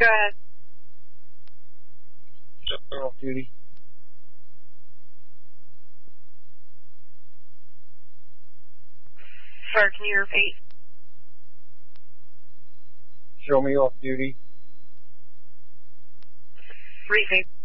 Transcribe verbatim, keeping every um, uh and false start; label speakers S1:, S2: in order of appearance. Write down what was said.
S1: Go ahead.
S2: Off duty.
S1: Sir, can you repeat?
S2: Show me off duty.
S1: Repeat.